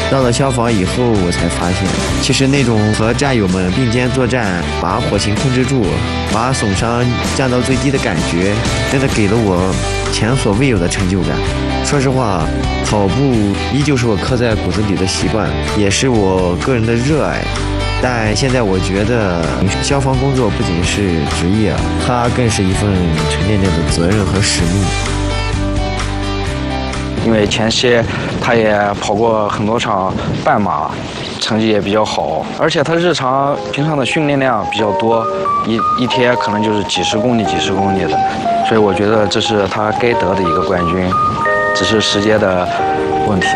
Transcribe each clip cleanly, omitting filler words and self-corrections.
到了消防以后，我才发现，其实那种和战友们并肩作战，把火情控制住，把损伤降到最低的感觉，真的给了我前所未有的成就感。说实话，跑步依旧是我刻在骨子里的习惯，也是我个人的热爱。但现在我觉得，消防工作不仅是职业，它更是一份沉甸甸的责任和使命。 因为前期他也跑过很多场半马，成绩也比较好，而且他平常的训练量比较多，一天可能就是几十公里的，所以我觉得这是他该得的一个冠军，只是时间的问题。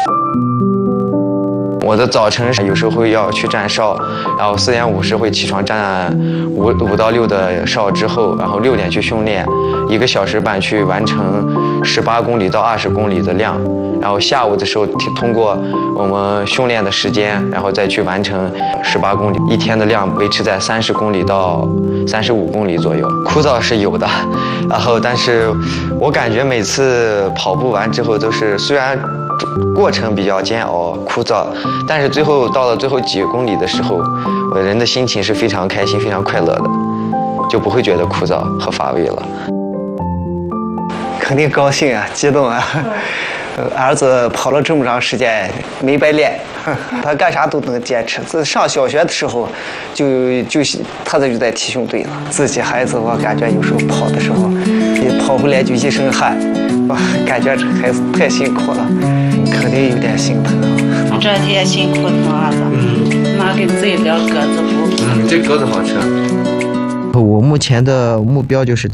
我的早晨有时候会要去站哨，然后4点50会起床站5到6的哨之后，然后6点去训练，1个小时半去完成18公里到20公里的量，然后下午的时候通过我们训练的时间，然后再去完成18公里，一天的量维持在30公里到35公里左右。枯燥是有的，然后但是我感觉每次跑步完之后都是虽然过程比较煎熬枯燥，但是到了最后几公里的时候，我人的心情是非常开心非常快乐的，就不会觉得枯燥和乏味了。 肯定高兴啊，激动啊！儿子跑了这么长时间没白练，他干啥都能坚持。自上小学的时候他就在体训队了。自己孩子我感觉有时候跑的时候，一跑回来就一身汗，哇，感觉这孩子太辛苦了，肯定有点心疼。 这些辛苦疼儿子，妈给自己聊鸽子补。 这鸽子好吃。我目前的目标就是